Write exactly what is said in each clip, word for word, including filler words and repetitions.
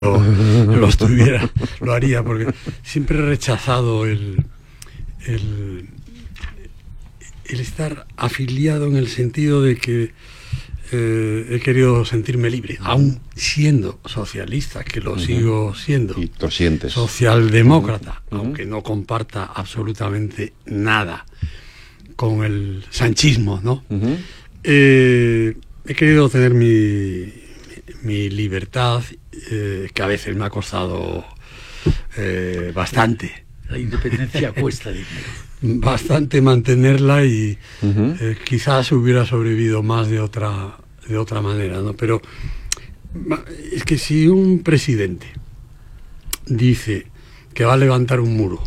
lo, lo estuviera, lo haría, porque siempre he rechazado el, el, el estar afiliado, en el sentido de que eh, he querido sentirme libre, aún siendo socialista, que lo uh-huh. sigo siendo, y lo sientes, socialdemócrata, uh-huh. aunque no comparta absolutamente nada con el sanchismo, ¿no? Uh-huh. Eh, he querido tener mi, mi libertad, eh, que a veces me ha costado eh, bastante. La independencia cuesta dinero. Bastante mantenerla, y uh-huh. eh, quizás hubiera sobrevivido más de otra, de otra manera, ¿no? Pero es que si un presidente dice que va a levantar un muro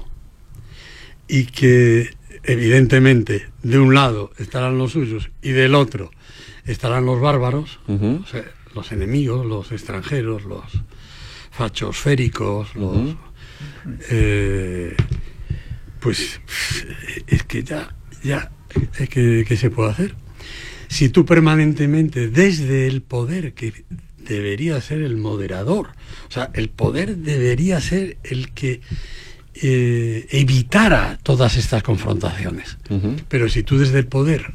y que evidentemente de un lado estarán los suyos y del otro estarán los bárbaros, uh-huh. o sea, los enemigos, los extranjeros, los fachosféricos, los uh-huh. eh, pues es que ya ya ¿qué, qué se puede hacer? Si tú permanentemente, desde el poder, que debería ser el moderador, o sea, el poder debería ser el que eh, evitara todas estas confrontaciones, uh-huh. pero si tú desde el poder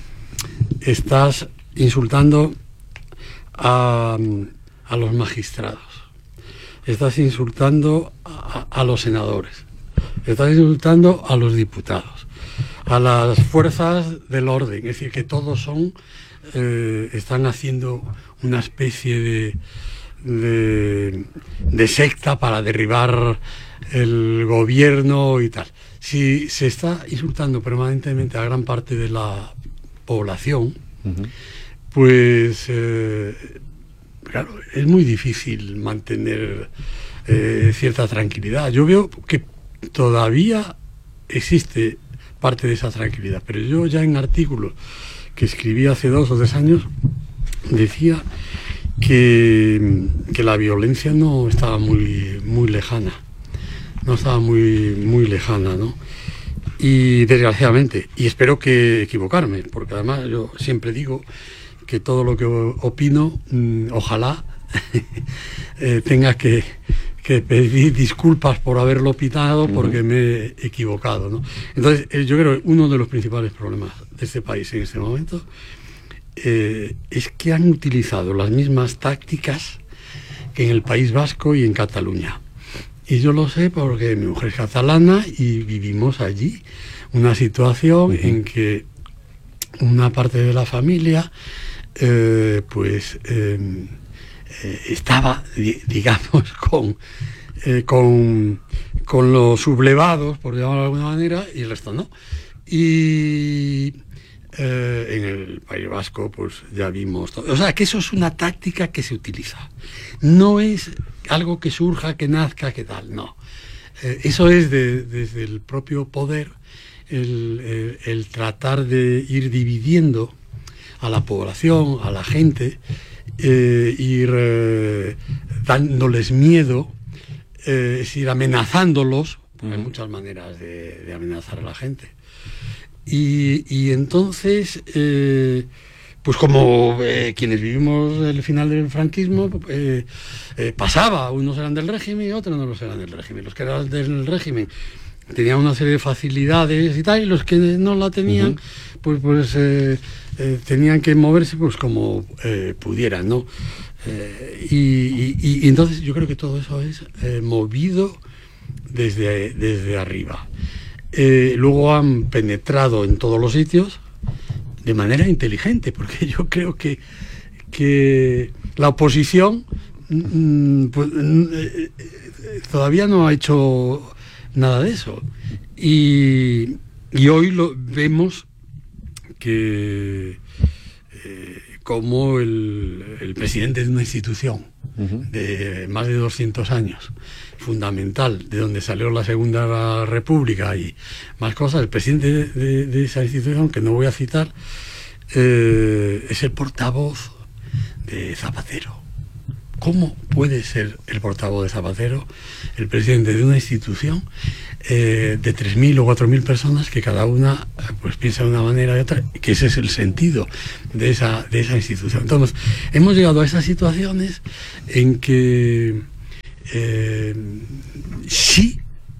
estás insultando a, a los magistrados, estás insultando a, a los senadores, estás insultando a los diputados, a las fuerzas del orden, es decir, que todos son eh, están haciendo una especie de, de de secta para derribar el gobierno y tal. Si se está insultando permanentemente a gran parte de la población, uh-huh. pues eh, claro, es muy difícil mantener eh, cierta tranquilidad. Yo veo que todavía existe parte de esa tranquilidad, pero yo ya en artículos que escribí hace dos o tres años decía que, que la violencia no estaba muy, muy lejana, no estaba muy, muy lejana, ¿no? Y desgraciadamente, y espero que equivocarme, porque además yo siempre digo que todo lo que opino, mmm, ojalá eh, tenga que que pedir disculpas por haberlo opinado, porque uh-huh. me he equivocado, ¿no? Entonces, eh, yo creo que uno de los principales problemas de este país en este momento eh, es que han utilizado las mismas tácticas que en el País Vasco y en Cataluña. Y yo lo sé porque mi mujer es catalana y vivimos allí una situación uh-huh. en que una parte de la familia eh, pues eh, eh, estaba, di- digamos, con, eh, con, con los sublevados, por llamarlo de alguna manera, y el resto no. Y eh, en el País Vasco pues ya vimos todo. O sea, que eso es una táctica que se utiliza. No es algo que surja, que nazca, que tal, no. Eh, eso es de, desde el propio poder, el, el, el tratar de ir dividiendo a la población, a la gente, eh, ir eh, dándoles miedo, eh, es ir amenazándolos, porque hay muchas maneras de, de amenazar a la gente. Y, y entonces, eh, pues como eh, quienes vivimos el final del franquismo, eh, eh, pasaba, unos eran del régimen y otros no los eran del régimen. Los que eran del régimen tenían una serie de facilidades y tal, y los que no la tenían, uh-huh. pues, pues eh, eh, tenían que moverse pues como eh, pudieran, ¿no? Eh, y, y, y entonces yo creo que todo eso es eh, movido desde, desde arriba. Eh, luego han penetrado en todos los sitios de manera inteligente, porque yo creo que, que la oposición mm, pues, eh, todavía no ha hecho nada de eso. Y, y hoy lo vemos que eh, como el, el presidente de una institución uh-huh. de más de doscientos años, fundamental, de donde salió la Segunda República y más cosas, el presidente de, de, de esa institución, que no voy a citar, eh, es el portavoz de Zapatero. ¿Cómo puede ser el portavoz de Zapatero el presidente de una institución eh, de tres mil o cuatro mil personas que cada una pues piensa de una manera y otra, que ese es el sentido de esa, de esa institución? Entonces, hemos llegado a esas situaciones en que eh, sí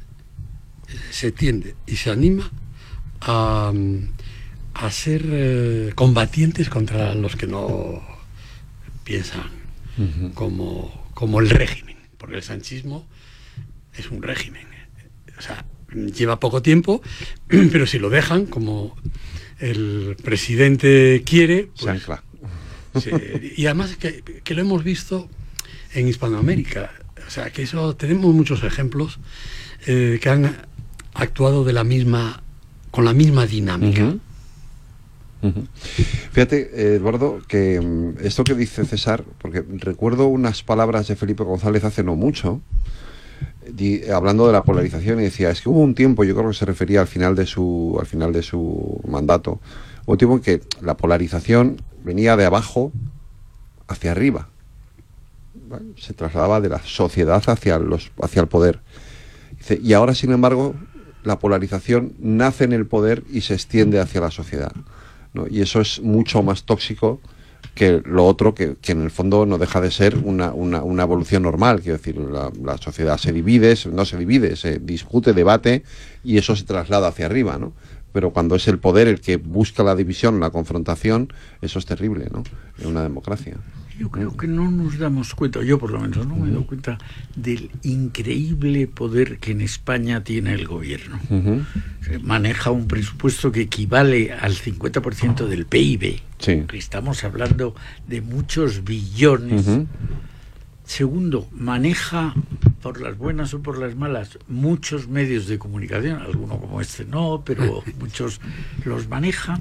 se tiende y se anima a, a ser eh, combatientes contra los que no piensan uh-huh. como, como el régimen, porque el sanchismo es un régimen, o sea, lleva poco tiempo, pero si lo dejan como el presidente quiere, pues, sí, y además que, que lo hemos visto en Hispanoamérica, o sea, que eso tenemos muchos ejemplos eh, que han actuado de la misma, con la misma dinámica. Uh-huh. Uh-huh. Fíjate, Eduardo, que um, esto que dice César, porque recuerdo unas palabras de Felipe González hace no mucho, di, hablando de la polarización, y decía, es que hubo un tiempo, yo creo que se refería al final de su, al final de su mandato, hubo un tiempo en que la polarización venía de abajo hacia arriba, ¿vale? Se trasladaba de la sociedad hacia los, hacia el poder. Dice, y ahora, sin embargo, la polarización nace en el poder y se extiende hacia la sociedad, ¿no? Y eso es mucho más tóxico que lo otro, que, que en el fondo no deja de ser una, una, una evolución normal. Quiero decir, la, la sociedad se divide, no se divide, se discute, debate, y eso se traslada hacia arriba, ¿no? Pero cuando es el poder el que busca la división, la confrontación, eso es terrible, ¿no? En una democracia. Yo creo que no nos damos cuenta, yo por lo menos no me doy cuenta del increíble poder que en España tiene el gobierno. Uh-huh. Maneja un presupuesto que equivale al cincuenta por ciento del P I B. Sí. Estamos hablando de muchos billones. Uh-huh. Segundo, maneja, por las buenas o por las malas, muchos medios de comunicación, algunos como este no, pero muchos los maneja.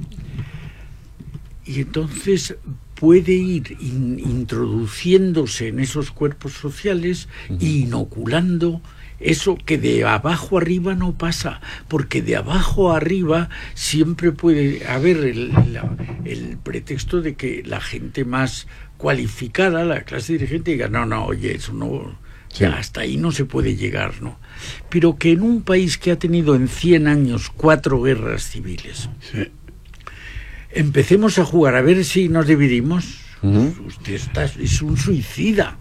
Y entonces puede ir in, introduciéndose en esos cuerpos sociales uh-huh. e inoculando eso que de abajo arriba no pasa, porque de abajo arriba siempre puede haber el, la, el pretexto de que la gente más cualificada, la clase dirigente, diga, no, no, oye, eso no, sí. ya hasta ahí no se puede llegar, ¿no? Pero que en un país que ha tenido en cien años cuatro guerras civiles, sí. empecemos a jugar a ver si nos dividimos. Uh-huh. Usted está, es un suicida.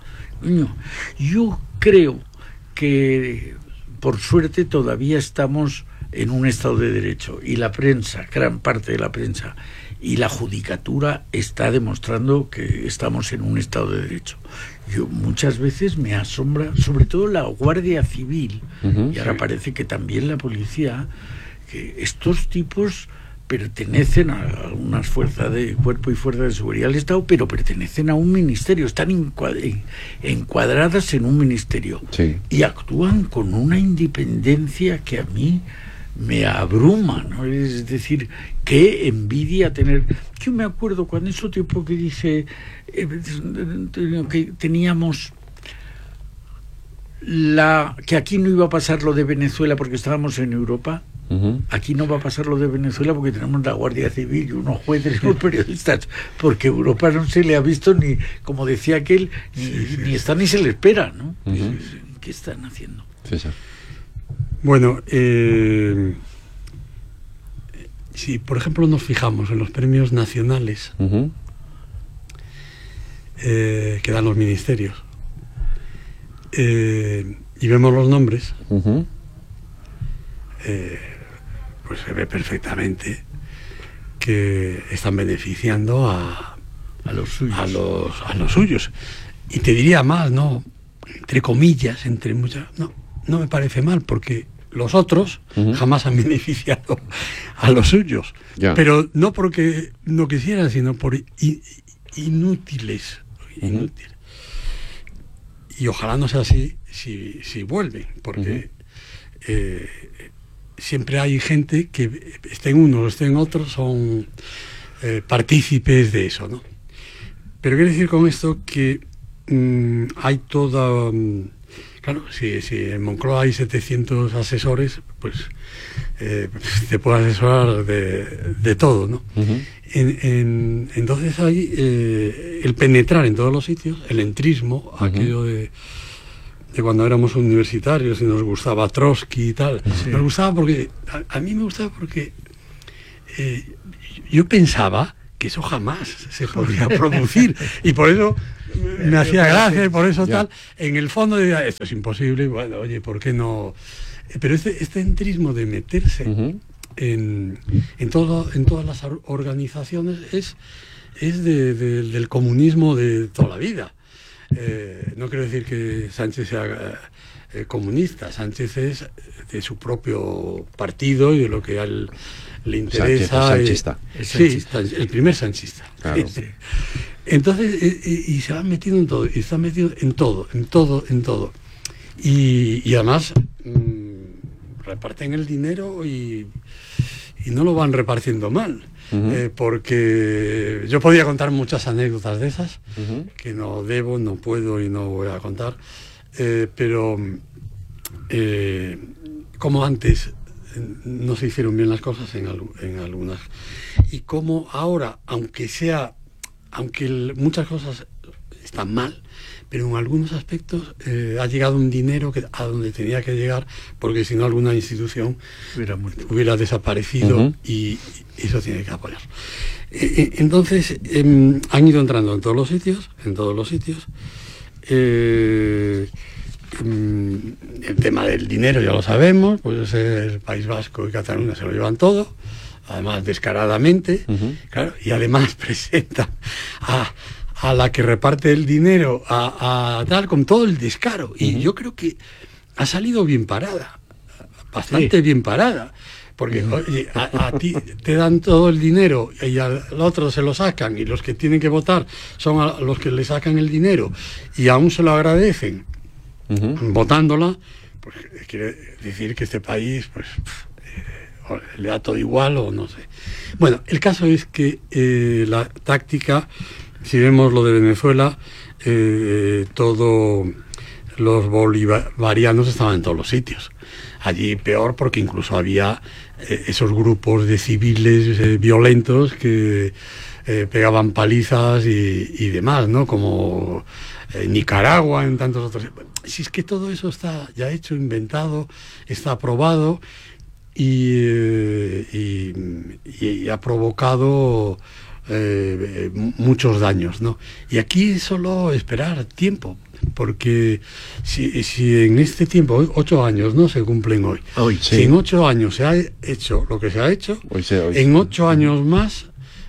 Yo creo que por suerte todavía estamos en un Estado de Derecho, y la prensa, gran parte de la prensa y la judicatura está demostrando que estamos en un Estado de Derecho. Yo muchas veces me asombra, sobre todo la Guardia Civil, uh-huh, y ahora sí. parece que también la policía, que estos tipos pertenecen a unas fuerzas de cuerpo y fuerza de seguridad del Estado, pero pertenecen a un ministerio, están encuadradas en un ministerio, sí. y actúan con una independencia que a mí me abruma, ¿no? Es decir, qué envidia tener. Yo me acuerdo cuando ese tipo que dice eh, que teníamos la que aquí no iba a pasar lo de Venezuela porque estábamos en Europa. Uh-huh. Aquí no va a pasar lo de Venezuela porque tenemos la Guardia Civil y unos jueces y unos periodistas, porque Europa no se le ha visto ni, como decía aquel, ni, sí, sí. ni está ni se le espera, ¿no? Uh-huh. ¿Qué están haciendo? Sí, sí. Bueno, eh, si por ejemplo nos fijamos en los premios nacionales uh-huh. eh, que dan los ministerios eh, y vemos los nombres, uh-huh. eh, pues se ve perfectamente que están beneficiando a, a los suyos. A los, a los suyos. Y te diría más, ¿no? Entre comillas, entre muchas... No, no me parece mal, porque los otros uh-huh. jamás han beneficiado a los suyos. Yeah. Pero no porque no quisieran, sino por in, inútiles. Uh-huh. inútiles. Y ojalá no sea así si, si vuelven, porque... Uh-huh. eh, siempre hay gente que estén unos o estén otros, son eh, partícipes de eso, ¿no? Pero quiero decir con esto que mmm, hay toda... Um, claro, si, si en Moncloa hay setecientos asesores, pues eh, te puede asesorar de, de todo, ¿no? Uh-huh. En, en, entonces hay eh, el penetrar en todos los sitios, el entrismo, uh-huh. aquello de... de cuando éramos universitarios y nos gustaba Trotsky y tal. Sí. Nos gustaba porque, a, a mí me gustaba porque eh, yo pensaba que eso jamás se podría producir. Y por eso me hacía gracia, y por eso ya. tal. En el fondo decía, esto es imposible, y bueno, oye, ¿por qué no? Pero este, este entrismo de meterse uh-huh. en, en, todo, en todas las organizaciones es, es de, de, del comunismo de toda la vida. Eh, no quiero decir que Sánchez sea eh, comunista, Sánchez es de su propio partido y de lo que a él le interesa. Sánchez, sanchista. Eh, sí, el primer sanchista. Claro. Sí. Entonces, eh, y, y se va metido en todo, y está metido en todo, en todo, en todo. Y, y además mmm, reparten el dinero y, y no lo van repartiendo mal. Uh-huh. Eh, porque yo podía contar muchas anécdotas de esas, uh-huh. que no debo, no puedo y no voy a contar, eh, pero eh, como antes no se hicieron bien las cosas en, en algunas, y como ahora, aunque sea, aunque el, muchas cosas están mal, pero en algunos aspectos eh, ha llegado un dinero que, a donde tenía que llegar, porque si no alguna institución hubiera, hubiera desaparecido, uh-huh. y, y eso tiene que apoyar. Eh, entonces eh, han ido entrando en todos los sitios, en todos los sitios. Eh, el tema del dinero ya lo sabemos, pues el País Vasco y Cataluña se lo llevan todo, además descaradamente, uh-huh. claro, y además presentan a a la que reparte el dinero, a, a tal, con todo el descaro. Y uh-huh. yo creo que ha salido bien parada, bastante sí. bien parada. Porque uh-huh. oye, a, a ti te dan todo el dinero y al otro se lo sacan, y los que tienen que votar son a los que le sacan el dinero y aún se lo agradecen uh-huh. votándola, pues quiere decir que este país pues eh, le da todo igual o no sé. Bueno, el caso es que eh, la táctica... Si vemos lo de Venezuela, eh, todos los bolivarianos estaban en todos los sitios. Allí peor porque incluso había eh, esos grupos de civiles eh, violentos que eh, pegaban palizas y, y demás, ¿no? Como eh, Nicaragua, en tantos otros. Si es que todo eso está ya hecho, inventado, está aprobado y, eh, y, y ha provocado... Eh, muchos daños, ¿no? Y aquí es solo esperar tiempo, porque si, si en este tiempo, ocho años no se cumplen hoy, hoy sí. si en ocho años se ha hecho lo que se ha hecho, hoy se, hoy en ocho sí. años más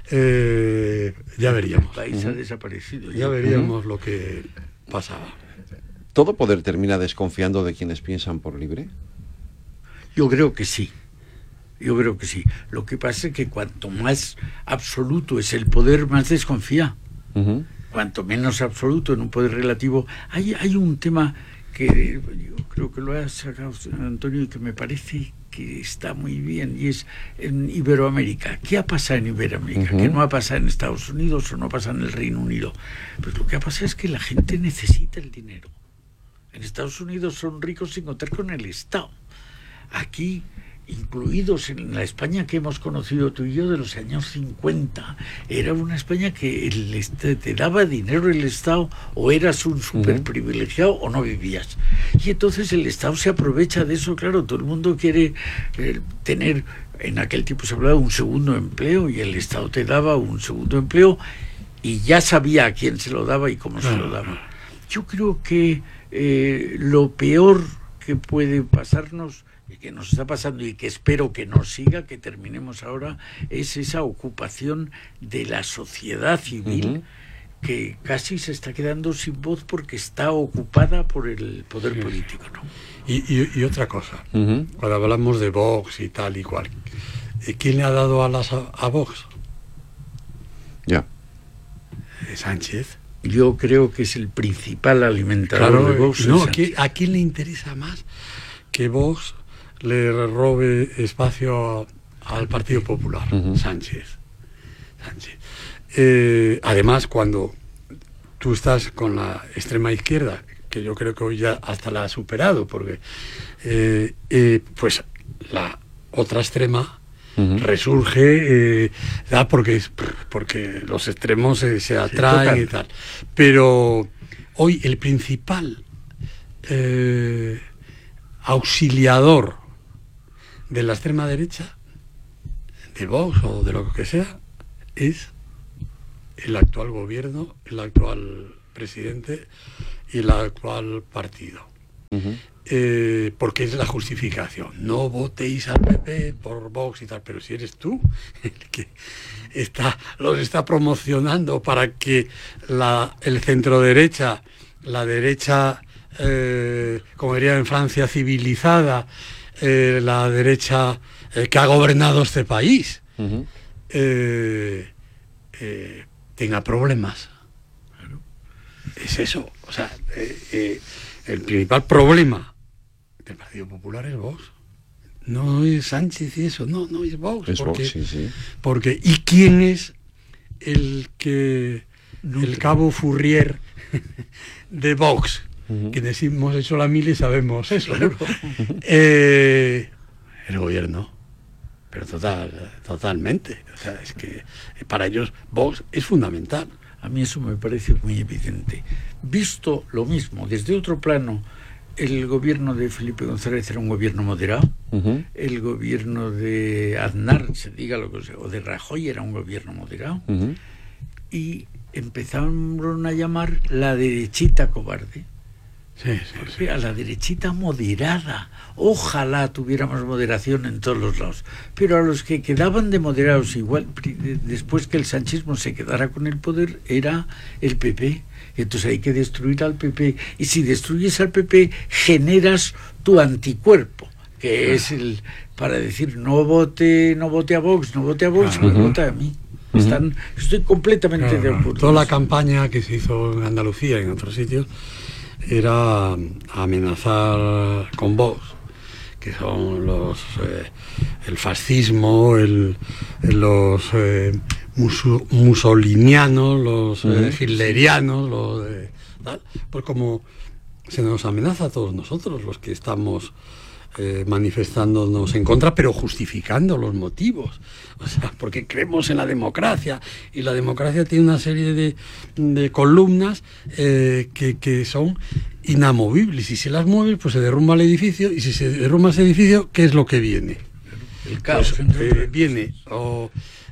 eh, ya veríamos. El país uh-huh. ha desaparecido. Ya veríamos uh-huh. lo que pasaba. ¿Todo poder termina desconfiando de quienes piensan por libre? Yo creo que sí. Yo creo que sí. Lo que pasa es que cuanto más absoluto es el poder, más desconfía. Uh-huh. Cuanto menos absoluto en un poder relativo. Hay, hay un tema que yo creo que lo ha sacado Antonio y que me parece que está muy bien, y es en Iberoamérica. ¿Qué ha pasado en Iberoamérica? Uh-huh. ¿Qué no ha pasado en Estados Unidos o no ha pasado en el Reino Unido? Pues lo que ha pasado es que la gente necesita el dinero. En Estados Unidos son ricos sin contar con el Estado. Aquí... incluidos en la España que hemos conocido tú y yo de los años cincuenta, era una España que el este, te daba dinero el Estado, o eras un súper privilegiado o no vivías. Y entonces el Estado se aprovecha de eso, claro, todo el mundo quiere eh, tener, en aquel tiempo se hablaba de un segundo empleo, y el Estado te daba un segundo empleo y ya sabía a quién se lo daba y cómo se lo daba. Yo creo que eh, lo peor que puede pasarnos, que nos está pasando y que espero que nos siga, que terminemos ahora, es esa ocupación de la sociedad civil, uh-huh. que casi se está quedando sin voz porque está ocupada por el poder sí. político, ¿no? Y, y, y otra cosa, uh-huh. cuando hablamos de Vox y tal y cual, ¿quién le ha dado alas a, a Vox? Ya. Yeah. Sánchez. Yo creo que es el principal alimentador claro, de Vox. No, ¿a quién le interesa más que Vox le robe espacio a, al Partido Popular? Uh-huh. Sánchez. Sánchez. Eh, además, cuando tú estás con la extrema izquierda, que yo creo que hoy ya hasta la ha superado, porque eh, eh, pues la otra extrema uh-huh. resurge, eh, da porque, porque los extremos se, se atraen sí, y tal. Pero hoy el principal eh, auxiliador de la extrema derecha, de Vox o de lo que sea, es el actual gobierno, el actual presidente y el actual partido. Uh-huh. Eh, porque es la justificación. No votéis al P P por Vox y tal, pero si eres tú el que está, los está promocionando para que la, el centro derecha, la derecha, eh, como diría en Francia, civilizada, eh, la derecha eh, que ha gobernado este país, uh-huh. eh, eh, tenga problemas. Claro. Es eso. O sea, eh, eh, el principal problema del Partido Popular es Vox. No es Sánchez y eso, no, no es Vox. Es porque, Vox, sí, sí. Porque, ¿y quién es el que no, el cabo Fourrier de Vox? Uh-huh. Quienes hemos hecho la mili sabemos eso, ¿no? eh, el gobierno. Pero total, totalmente. O sea, es que para ellos Vox es fundamental. A mí eso me parece muy evidente. Visto lo mismo, desde otro plano, el gobierno de Felipe González era un gobierno moderado, uh-huh. el gobierno de Aznar, se diga lo que sea, o de Rajoy era un gobierno moderado, uh-huh. y empezaron a llamar la derechita cobarde. Sí, sí, sí. A la derechita moderada. Ojalá tuviéramos moderación en todos los lados. Pero a los que quedaban de moderados igual, después que el sanchismo se quedara con el poder, era el P P. Entonces hay que destruir al P P. Y si destruyes al P P, generas tu anticuerpo, que es el para decir no vote, no vote a Vox, no vote a Vox, no uh-huh. vote a mí. Están, estoy completamente claro, de acuerdo. Toda la campaña que se hizo en Andalucía y en otros sitios era amenazar con Vox, que son los eh, el fascismo, el, los eh, musu, musolinianos, los eh, hitlerianos, los eh, tal. Pues como se nos amenaza a todos nosotros los que estamos eh, manifestándonos en contra, pero justificando los motivos, o sea, porque creemos en la democracia y la democracia tiene una serie de, de columnas eh, que, que son inamovibles, y si las mueves pues se derrumba el edificio, y si se derrumba ese edificio, ¿qué es lo que viene? El caos. Pues, eh, viene o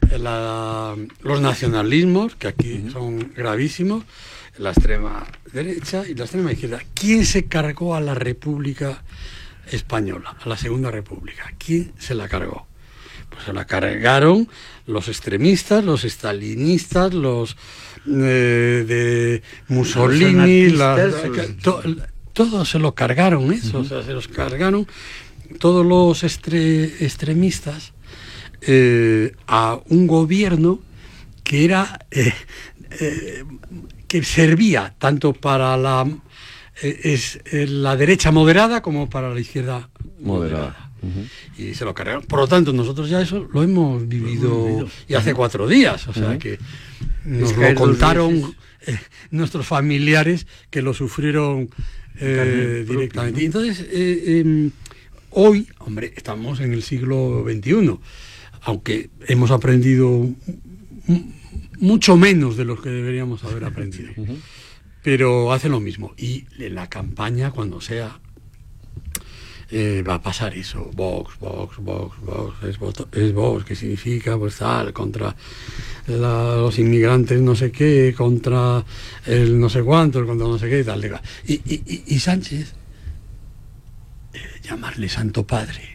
la, los nacionalismos, que aquí uh-huh. son gravísimos, la extrema derecha y la extrema izquierda. ¿Quién se cargó a la República Española, a la Segunda República? ¿Quién se la cargó? Pues se la cargaron los extremistas, los estalinistas, los eh, de Mussolini, la, la, to, todos se lo cargaron eso, uh-huh. o sea, se los cargaron todos los estre, extremistas eh, a un gobierno que era eh, eh, que servía tanto para la eh, es eh, la derecha moderada como para la izquierda moderada, moderada. Uh-huh. Y se lo cargaron. Por lo tanto, nosotros ya eso lo hemos vivido, lo hemos vivido. Y hace uh-huh. cuatro días, o sea uh-huh. que nos lo contaron eh, nuestros familiares que lo sufrieron eh, directamente. Y entonces eh, eh, hoy, hombre, estamos en el siglo veintiuno, aunque hemos aprendido m- mucho menos de lo que deberíamos haber aprendido. Uh-huh. Pero hace lo mismo. Y en la campaña, cuando sea, eh, va a pasar eso. Vox, Vox, Vox, Vox, es, voto, es Vox, que significa pues tal, contra la, los inmigrantes no sé qué, contra el no sé cuánto, contra no sé qué y tal. Y, y, y, y Sánchez, eh, llamarle Santo Padre,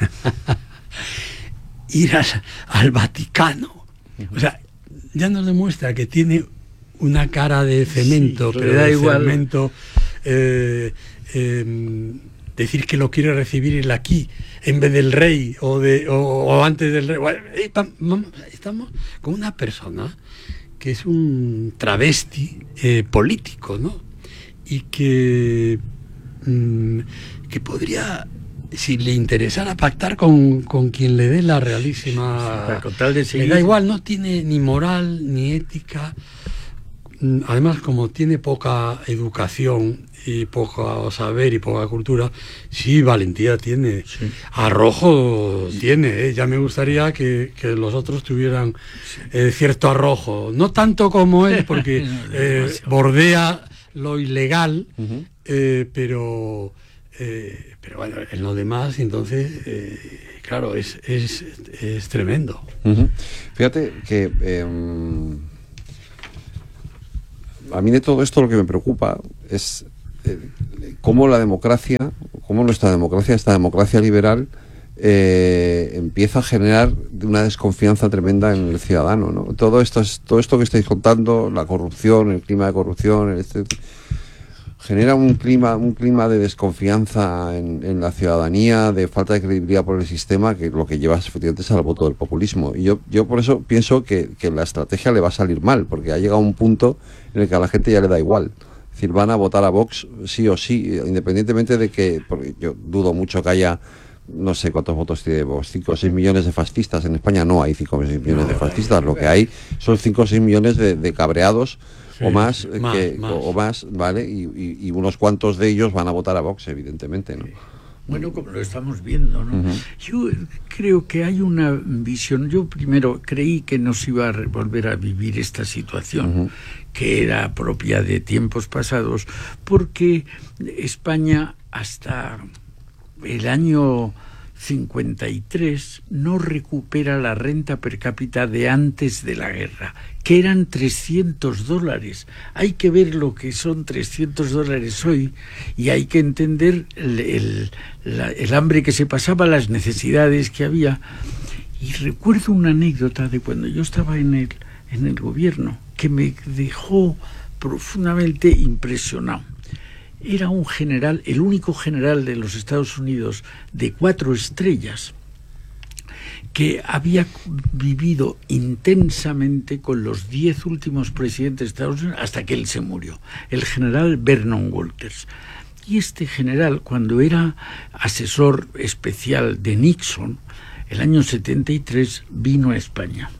ir a, al Vaticano, uh-huh. o sea, ya nos demuestra que tiene una cara de cemento, sí, pero da de igual. Cemento, eh, eh, decir que lo quiere recibir él aquí en vez del rey o de o, o antes del rey. Bueno, estamos con una persona que es un travesti eh, político, ¿no? Y que mm, que podría, si le interesara, pactar con, con quien le dé la realísima, con tal de seguir. Le da igual, no tiene ni moral ni ética. Además, como tiene poca educación y poco saber y poca cultura, sí, valentía tiene, sí. Arrojo tiene, ¿eh? Ya me gustaría que, que los otros tuvieran eh, cierto arrojo, no tanto como él, porque eh, bordea lo ilegal, uh-huh. eh, pero eh, pero bueno, en lo demás, entonces, eh, claro, es, es, es tremendo. Uh-huh. Fíjate que... Eh, a mí de todo esto lo que me preocupa es eh, cómo la democracia, cómo nuestra democracia, esta democracia liberal, eh, empieza a generar una desconfianza tremenda en el ciudadano, ¿no? Todo esto, es, todo esto que estáis contando, la corrupción, el clima de corrupción, el este, genera un clima un clima de desconfianza en, en la ciudadanía, de falta de credibilidad por el sistema, que lo que lleva efectivamente es al voto del populismo. Y yo yo por eso pienso que, que la estrategia le va a salir mal, porque ha llegado un punto en el que a la gente ya le da igual. Es decir, van a votar a Vox sí o sí, independientemente de que, porque yo dudo mucho que haya, no sé cuántos votos tiene Vox, cinco o seis millones de fascistas. En España no hay cinco o seis millones de fascistas, lo que hay son cinco o seis millones de, de cabreados, sí, o más, más, que, más. O, o más, ¿vale? Y, y, y unos cuantos de ellos van a votar a Vox, evidentemente, ¿no? Bueno, como lo estamos viendo, ¿no? Uh-huh. Yo creo que hay una visión. Yo primero creí que no se iba a volver a vivir esta situación, uh-huh. que era propia de tiempos pasados, porque España hasta el año cincuenta y tres no recupera la renta per cápita de antes de la guerra, que eran trescientos dólares. Hay que ver lo que son trescientos dólares hoy y hay que entender el, el, la, el hambre que se pasaba, las necesidades que había. Y recuerdo una anécdota de cuando yo estaba en el, en el gobierno que me dejó profundamente impresionado. Era un general, el único general de los Estados Unidos de cuatro estrellas, que había vivido intensamente con los diez últimos presidentes de Estados Unidos hasta que él se murió, el general Vernon Walters. Y este general, cuando era asesor especial de Nixon, el año setenta y tres vino a España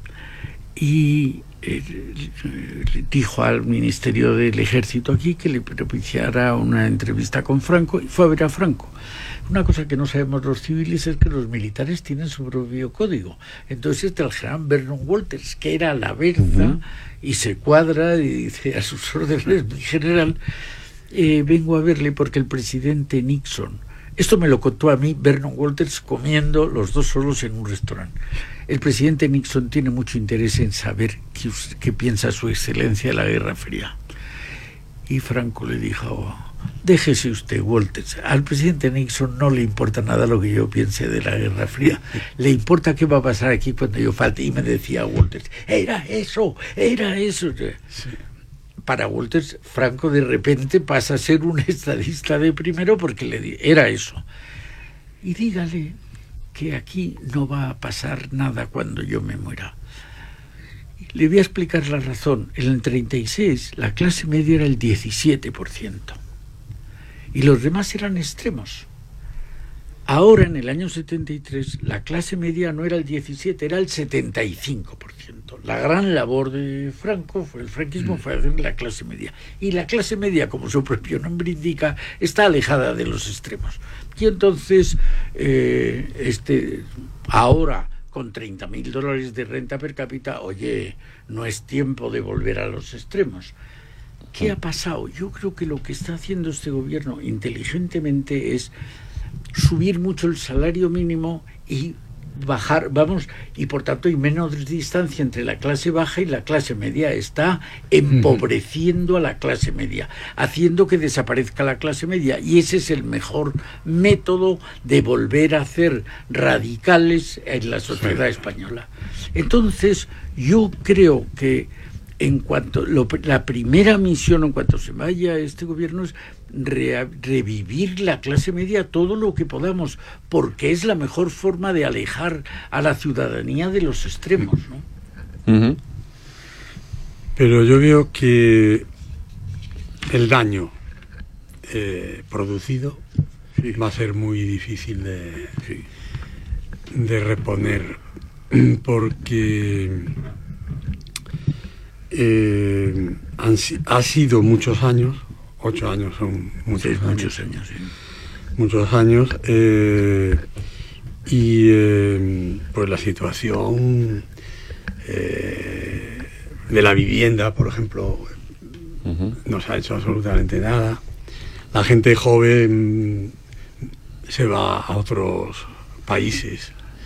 y Eh, dijo al Ministerio del Ejército aquí que le propiciara una entrevista con Franco y fue a ver a Franco. Una cosa que no sabemos los civiles es que los militares tienen su propio código. Entonces este el general Vernon Walters, que era la berza, uh-huh. y se cuadra y dice a sus órdenes, mi general, eh, vengo a verle porque el presidente Nixon, esto me lo contó a mí Vernon Walters comiendo los dos solos en un restaurante. El presidente Nixon tiene mucho interés en saber qué, qué piensa su excelencia de la Guerra Fría. Y Franco le dijo, oh, déjese usted, Walters, al presidente Nixon no le importa nada lo que yo piense de la Guerra Fría, le importa qué va a pasar aquí cuando yo falte. Y me decía Walters, era eso, era eso. Sí. Para Walters, Franco de repente pasa a ser un estadista de primero porque le di, era eso. Y dígale que aquí no va a pasar nada cuando yo me muera. Le voy a explicar la razón. En el treinta y seis la clase media era el diecisiete por ciento y los demás eran extremos. Ahora, en el año setenta y tres, la clase media no era el diecisiete, era el setenta y cinco por ciento. La gran labor de Franco, fue el franquismo, fue hacer la clase media. Y la clase media, como su propio nombre indica, está alejada de los extremos. Y entonces, eh, este, ahora, con treinta mil dólares de renta per cápita, oye, no es tiempo de volver a los extremos. ¿Qué ha pasado? Yo creo que lo que está haciendo este gobierno inteligentemente es subir mucho el salario mínimo y bajar, vamos, y por tanto hay menos distancia entre la clase baja y la clase media. Está empobreciendo a la clase media, haciendo que desaparezca la clase media, y ese es el mejor método de volver a hacer radicales en la sociedad española. Entonces yo creo que en cuanto lo, la primera misión en cuanto se vaya este gobierno es re, revivir la clase media todo lo que podamos, porque es la mejor forma de alejar a la ciudadanía de los extremos, ¿no? Uh-huh. Pero yo veo que el daño eh, producido sí. va a ser muy difícil de, sí. de reponer, porque Eh, han, ha sido muchos años, ocho años son muchos sí, años, muchos años, sí. muchos años, eh, y eh, pues la situación eh, de la vivienda, por ejemplo, uh-huh. no se ha hecho absolutamente nada. La gente joven se va a otros países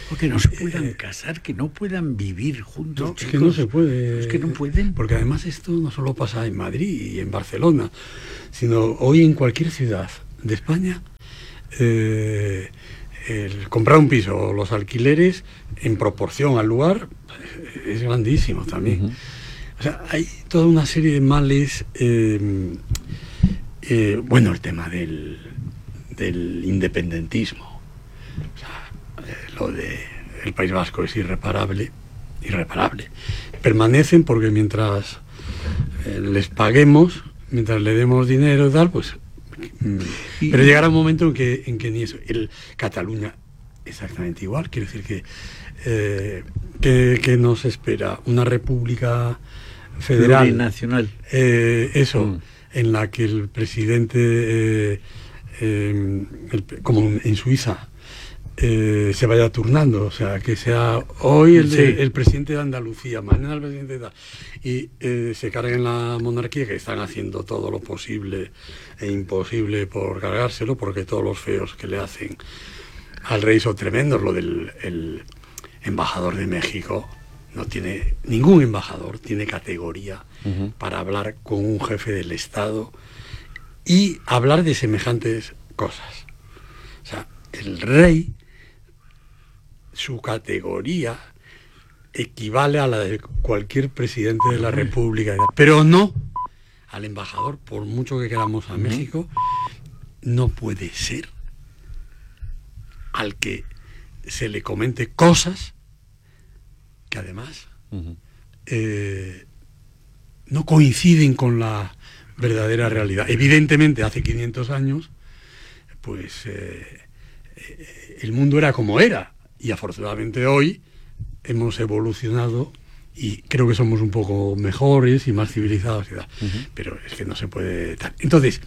O que no se puedan eh, casar, que no puedan vivir juntos. No, es que no se puede. Es que no pueden. Porque además esto no solo pasa en Madrid y en Barcelona, sino hoy en cualquier ciudad de España. Eh, el comprar un piso o los alquileres en proporción al lugar es grandísimo también. Uh-huh. O sea, hay toda una serie de males. Eh, eh, bueno, el tema del, del independentismo. O sea, eh, lo de el País Vasco es irreparable, irreparable. Permanecen porque mientras eh, les paguemos, mientras le demos dinero y tal, pues... Y, pero llegará un momento en que, en que ni eso. El Cataluña exactamente igual. Quiero decir que, eh, que, que nos espera una república federal nacional. Eh, eso, mm. en la que el presidente, eh, eh, el, como en Suiza, eh, se vaya turnando, o sea, que sea hoy el, de, sí. el presidente de Andalucía, mañana el presidente de... y eh, se carguen la monarquía, que están haciendo todo lo posible e imposible por cargárselo, porque todos los feos que le hacen al rey son tremendos. Lo del el embajador de México, no tiene, ningún embajador tiene categoría uh-huh. para hablar con un jefe del Estado y hablar de semejantes cosas. O sea, el rey, su categoría equivale a la de cualquier presidente de la República, pero no al embajador. Por mucho que queramos a México, no puede ser al que se le comente cosas que además uh-huh. eh, no coinciden con la verdadera realidad. Evidentemente, hace quinientos años, pues eh, eh, el mundo era como era, y afortunadamente hoy hemos evolucionado y creo que somos un poco mejores y más civilizados y tal. Uh-huh. Pero es que no se puede tal. Entonces,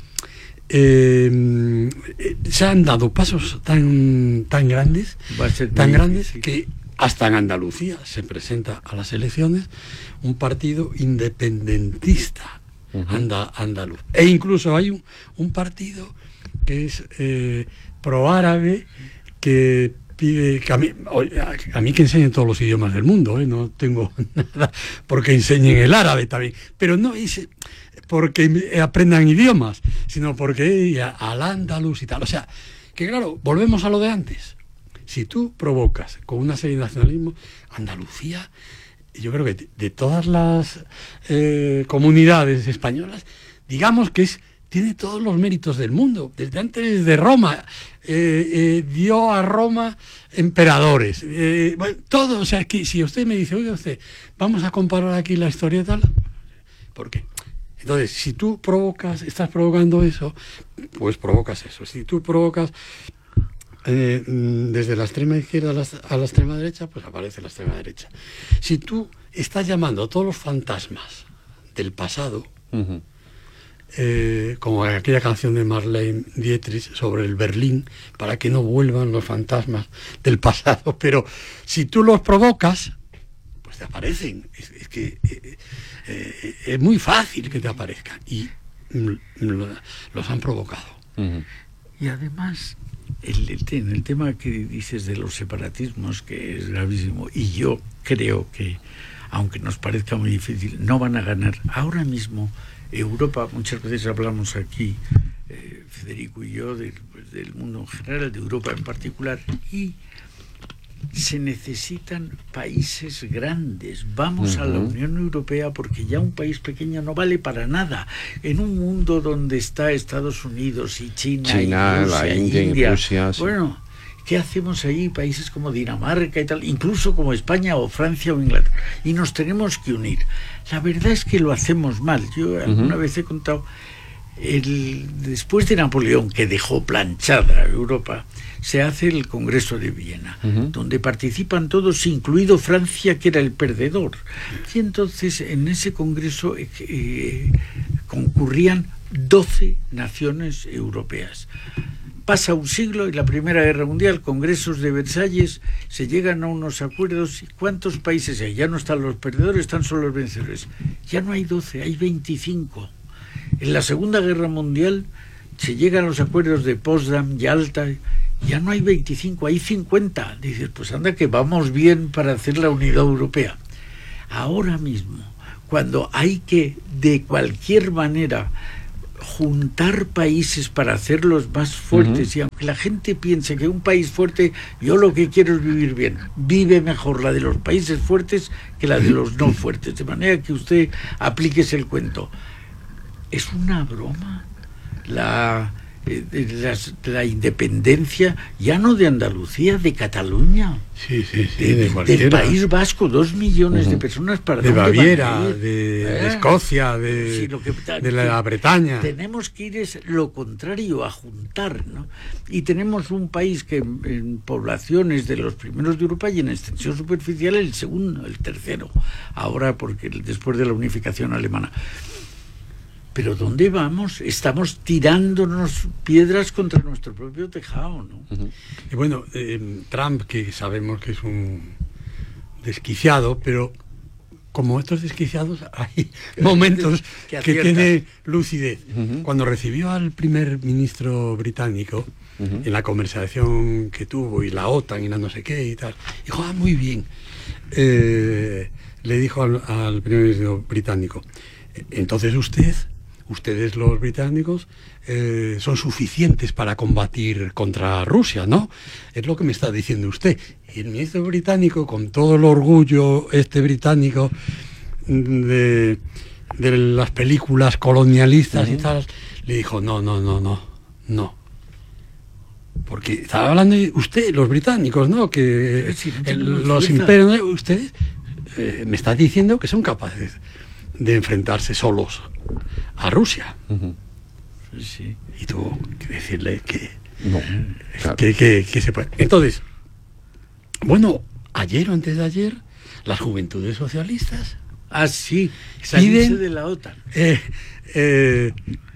eh, se han dado pasos tan tan grandes, tan grandes difícil. Que hasta en Andalucía se presenta a las elecciones un partido independentista uh-huh. anda, andaluz. E incluso hay un, un partido que es eh, proárabe, que pide que a mí, a mí que enseñen todos los idiomas del mundo, ¿eh? No tengo nada porque enseñen el árabe también, pero no es porque aprendan idiomas, sino porque al andaluz y tal. O sea, que claro, volvemos a lo de antes. Si tú provocas con una serie de nacionalismo, Andalucía, yo creo que de, de todas las eh, comunidades españolas, digamos que es tiene todos los méritos del mundo. Desde antes de Roma, eh, eh, dio a Roma emperadores. Eh, bueno, todo, o sea, que si usted me dice, oye, usted, vamos a comparar aquí la historia tal, ¿por qué? Entonces, si tú provocas, estás provocando eso, pues provocas eso. Si tú provocas eh, desde la extrema izquierda a la, a la extrema derecha, pues aparece la extrema derecha. Si tú estás llamando a todos los fantasmas del pasado, uh-huh. Eh, como aquella canción de Marlene Dietrich sobre el Berlín, para que no vuelvan los fantasmas del pasado, pero si tú los provocas, pues te aparecen. Es, es que eh, eh, es muy fácil que te aparezcan y mm, lo, los han provocado. Uh-huh. Y además, el, el, en el tema que dices de los separatismos, que es gravísimo, y yo creo que, aunque nos parezca muy difícil, no van a ganar ahora mismo. Europa, muchas veces hablamos aquí, eh, Federico y yo, de, pues, del mundo en general, de Europa en particular, y se necesitan países grandes. Vamos uh-huh. a la Unión Europea porque ya un país pequeño no vale para nada. En un mundo donde está Estados Unidos y China, China y Rusia, la India, India, Rusia, sí. Bueno, ¿qué hacemos allí? Países como Dinamarca y tal, incluso como España o Francia o Inglaterra. Y nos tenemos que unir. La verdad es que lo hacemos mal. Yo alguna uh-huh. vez he contado, el, después de Napoleón, que dejó planchada a Europa, se hace el Congreso de Viena, uh-huh. donde participan todos, incluido Francia, que era el perdedor. Y entonces en ese Congreso eh, eh, concurrían doce naciones europeas. Pasa un siglo y la Primera Guerra Mundial, congresos de Versalles, se llegan a unos acuerdos. ¿Cuántos países hay? Ya no están los perdedores, están solo los vencedores. Ya no hay doce, hay veinticinco. En la Segunda Guerra Mundial se llegan a los acuerdos de Potsdam, Yalta, ya no hay veinticinco, hay cincuenta. Dices, pues anda que vamos bien para hacer la unidad europea. Ahora mismo, cuando hay que, de cualquier manera, juntar países para hacerlos más fuertes, uh-huh. y aunque la gente piense que un país fuerte, yo lo que quiero es vivir bien, vive mejor la de los países fuertes que la de los no fuertes, de manera que usted aplíquese el cuento. Es una broma la, eh, la, la independencia, ya no de Andalucía, de Cataluña. Sí, sí, sí, de, de del País Vasco, dos millones uh-huh. de personas para de Baviera, de, de ¿Eh? Escocia, de, sí, lo que, de la Bretaña. Tenemos que ir es lo contrario, a juntar, ¿no? Y tenemos un país que en, en población es de los primeros de Europa y en extensión superficial el segundo, el tercero, ahora porque después de la unificación alemana. Pero ¿dónde vamos? Estamos tirándonos piedras contra nuestro propio tejado, ¿no? Uh-huh. Y bueno, eh, Trump, que sabemos que es un desquiciado, pero como estos desquiciados hay momentos que, que tiene lucidez. Uh-huh. Cuando recibió al primer ministro británico, uh-huh. en la conversación que tuvo, y la OTAN y la no sé qué y tal, dijo, ah, muy bien. Eh, le dijo al, al primer ministro británico, entonces usted... ustedes los británicos eh, son suficientes para combatir contra Rusia, ¿no? Es lo que me está diciendo usted. Y el ministro británico, con todo el orgullo este británico de, de las películas colonialistas uh-huh. y tal, le dijo, no, no, no, no, no. Porque estaba hablando de usted, los británicos, ¿no? Que sí, no el, los imperios, ustedes eh, me está diciendo que son capaces de enfrentarse solos a Rusia. Uh-huh. Sí. Y tuvo que decirle que, no, claro. que, que, que se puede. Entonces, bueno, ayer o antes de ayer, las juventudes socialistas ah, sí, salirse de la OTAN. Eh, eh,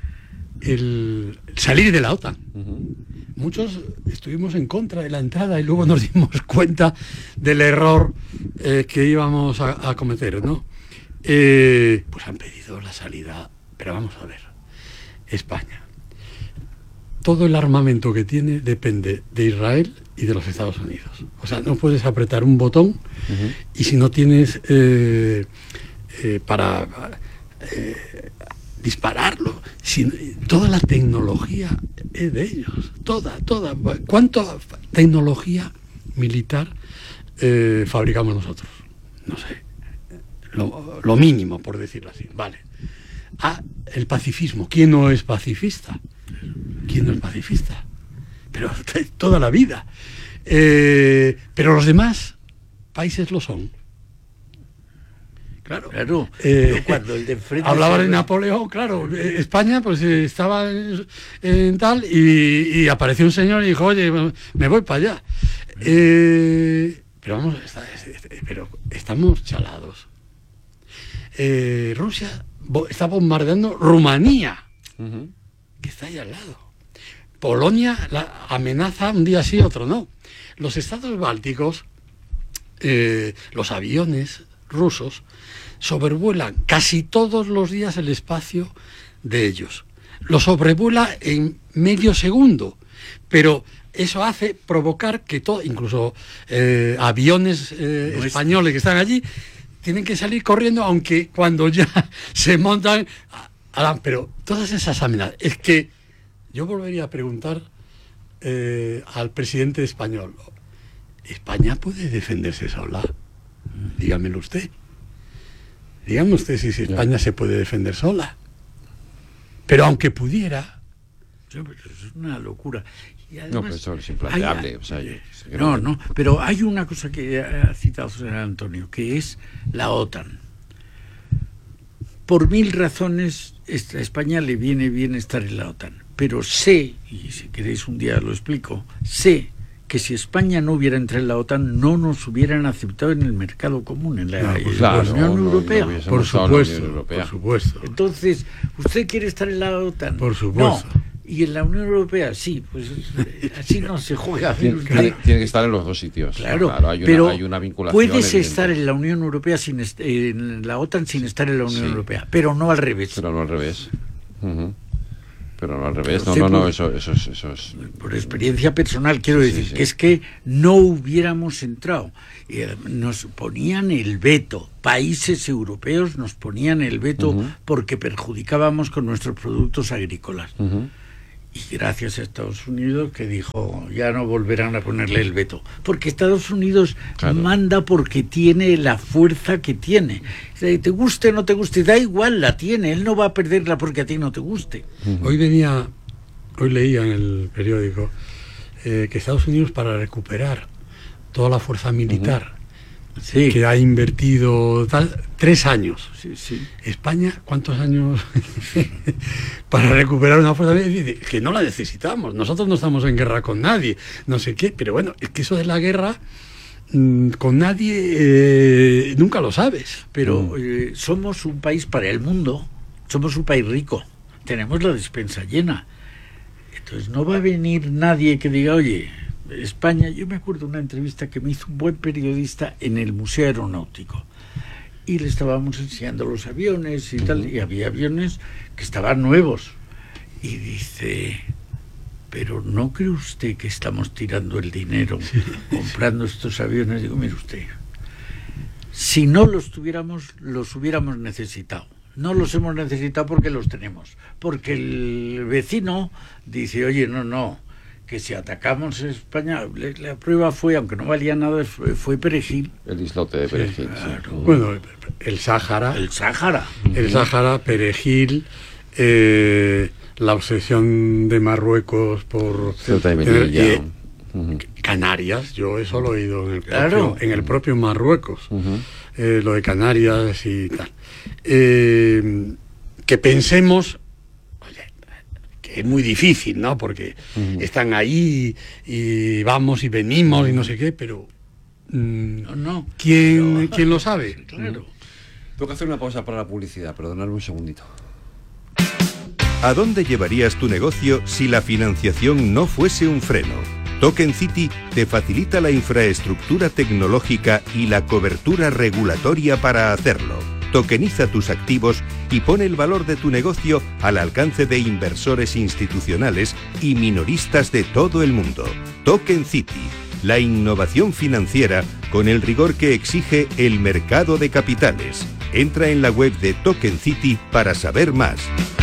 el salir de la OTAN. Uh-huh. Muchos estuvimos en contra de la entrada y luego nos dimos cuenta del error eh, que íbamos a, a cometer, ¿no? Eh, pues han pedido la salida, pero vamos a ver, España, todo el armamento que tiene depende de Israel y de los Estados Unidos. O sea, no puedes apretar un botón uh-huh. y si no tienes eh, eh, para eh, dispararlo, si, toda la tecnología es de ellos, toda, toda. ¿Cuánta tecnología militar eh, fabricamos nosotros? No sé. Lo, lo mínimo, por decirlo así, vale. Ah, el pacifismo. ¿Quién no es pacifista? ¿Quién no es pacifista? Pero toda la vida. Eh, pero los demás países lo son. Claro. Claro. Eh, cuando el de frente hablaba de Napoleón, claro. Eh, España, pues eh, estaba en, en tal y, y apareció un señor y dijo, oye, me voy para allá. Eh, pero vamos, está, pero estamos chalados. Eh, Rusia bo- está bombardeando Rumanía, uh-huh. que está ahí al lado. Polonia la amenaza un día sí, otro no. Los estados bálticos, eh, los aviones rusos sobrevuelan casi todos los días el espacio de ellos. Lo sobrevuela en medio segundo, pero eso hace provocar que todo, incluso eh, aviones eh, no españoles es... que están allí, tienen que salir corriendo, aunque cuando ya se montan, harán, pero todas esas amenazas. Es que yo volvería a preguntar eh, al presidente español, ¿España puede defenderse sola? Dígamelo usted. Dígame usted si, si España se puede defender sola. Pero aunque pudiera... Es una locura. Y además, no, pero eso es implanteable. Hay, o sea, yo, no, no, pero hay una cosa que ha citado José Antonio, que es la OTAN. Por mil razones, a España le viene bien estar en la OTAN. Pero sé, y si queréis un día lo explico, sé que si España no hubiera entrado en la OTAN, no nos hubieran aceptado en el mercado común, en la, no, pues en claro, la Unión no, Europea. No, no por supuesto, Europea. por supuesto. Entonces, ¿usted quiere estar en la OTAN? Por supuesto. No. Y en la Unión Europea, sí, pues así no se juega. Tiene, tiene, tiene que estar en los dos sitios. Claro, claro hay, una, pero hay una vinculación. Puedes evidente. Estar en la Unión Europea, sin est- en la OTAN sin estar en la Unión sí. Europea, pero no al revés. Pero no al revés. Uh-huh. pero no al revés. Lo No, sé no, no, por- eso, eso, es- eso es... Por experiencia personal quiero Sí, decir sí. que es que no hubiéramos entrado. Eh, Nos ponían el veto, países europeos nos ponían el veto Ujú. porque perjudicábamos con nuestros productos agrícolas. Ujú. Y gracias a Estados Unidos que dijo, ya no volverán a ponerle el veto. Porque Estados Unidos Claro. manda porque tiene la fuerza que tiene. O sea, te guste o no te guste, da igual, la tiene. Él no va a perderla porque a ti no te guste. Hoy venía, hoy leía en el periódico eh, que Estados Unidos, para recuperar toda la fuerza militar Sí, que ha invertido tal, tres años. sí, sí. España, ¿cuántos años para recuperar una fuerza militar? Que no la necesitamos. Nosotros no estamos en guerra con nadie, no sé qué, pero bueno, es que eso de la guerra mm, con nadie eh, nunca lo sabes. Pero Mm. eh, somos un país para el mundo, somos un país rico, tenemos la despensa llena. Entonces no va a venir nadie que diga, oye, España, yo me acuerdo de una entrevista que me hizo un buen periodista en el Museo Aeronáutico y le estábamos enseñando los aviones y tal, y había aviones que estaban nuevos. Y dice, pero ¿no cree usted que estamos tirando el dinero comprando estos aviones? Digo, mire usted, si no los tuviéramos, los hubiéramos necesitado. No los hemos necesitado porque los tenemos. Porque el vecino dice, oye, no, no, que si atacamos a España, le- la prueba fue, aunque no valía nada, fue, fue perejil, El islote de Perejil. sí. claro. Bueno, el Sáhara, el Sáhara. el Sáhara, perejil, eh, la obsesión de Marruecos por Ceuta y tener, Melilla. eh, Ujú. Canarias. Yo eso lo he oído en el propio, Claro. en el propio Marruecos, Ujú. eh, lo de Canarias y tal. Eh, que pensemos, oye, que es muy difícil, ¿no? Porque Ujú. están ahí y vamos y venimos y no sé qué, pero mm, No, no. ¿quién, Pero- ¿quién lo sabe? Claro. Tengo que hacer una pausa para la publicidad, perdonadme un segundito. ¿A dónde llevarías tu negocio si la financiación no fuese un freno? Token City te facilita la infraestructura tecnológica y la cobertura regulatoria para hacerlo. Tokeniza tus activos y pone el valor de tu negocio al alcance de inversores institucionales y minoristas de todo el mundo. Token City, la innovación financiera con el rigor que exige el mercado de capitales. Entra en la web de Token City para saber más.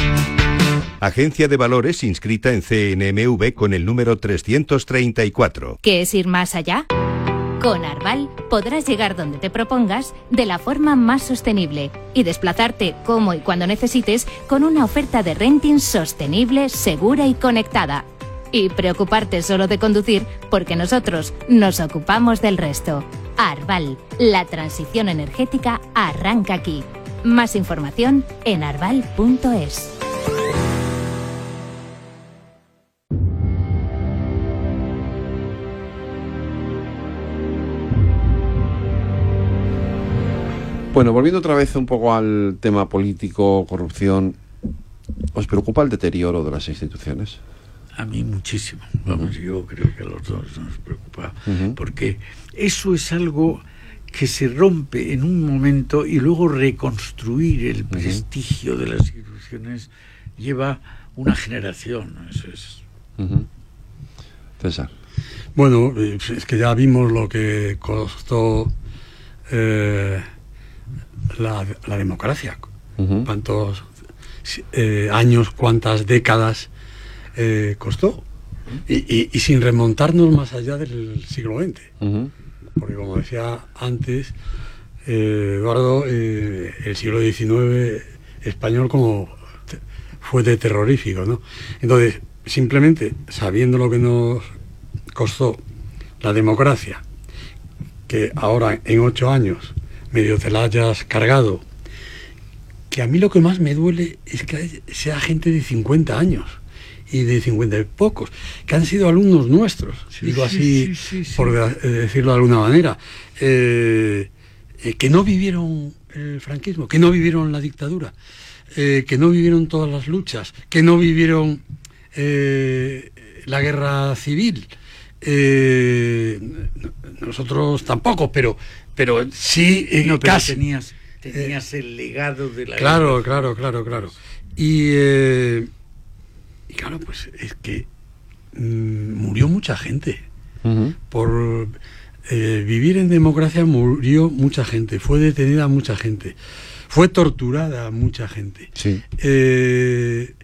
Agencia de Valores inscrita en C N M V con el número trescientos treinta y cuatro. ¿Qué es ir más allá? Con Arval podrás llegar donde te propongas de la forma más sostenible y desplazarte como y cuando necesites con una oferta de renting sostenible, segura y conectada. Y preocuparte solo de conducir porque nosotros nos ocupamos del resto. Arval, la transición energética arranca aquí. Más información en arval punto es. Bueno, volviendo otra vez un poco al tema político, corrupción, ¿os preocupa el deterioro de las instituciones? A mí muchísimo. Vamos, yo creo que a los dos nos preocupa. Ujú. Porque eso es algo que se rompe en un momento y luego reconstruir el prestigio de las instituciones lleva una generación. Eso es. Ujú. César. Bueno, eh, es que ya vimos lo que costó eh, la, la democracia. Ujú. Cuántos eh, años, cuántas décadas eh, costó. Y, y- y sin remontarnos más allá del siglo veinte. Ujú. Porque como decía antes, eh, Eduardo, eh, el siglo diecinueve español como te- fue de terrorífico, ¿no? Entonces, simplemente sabiendo lo que nos costó la democracia, que ahora en ocho años medio te la hayas cargado, que a mí lo que más me duele es que sea gente de cincuenta años y de cincuenta y pocos, que han sido alumnos nuestros, Sí, digo sí, así, sí, sí, sí. por de- eh, decirlo de alguna manera, eh, eh, que no vivieron el franquismo, que no vivieron la dictadura, eh, que no vivieron todas las luchas, que no vivieron eh, la guerra civil. Eh, nosotros tampoco, pero, pero sí, eh, No, pero casi. tenías, tenías el legado de la Claro, guerra. claro, claro, claro. Y, eh, y claro, pues es que mmm, murió mucha gente. Uh-huh. Por eh, vivir en democracia murió mucha gente, fue detenida mucha gente, fue torturada mucha gente. Sí. Eh,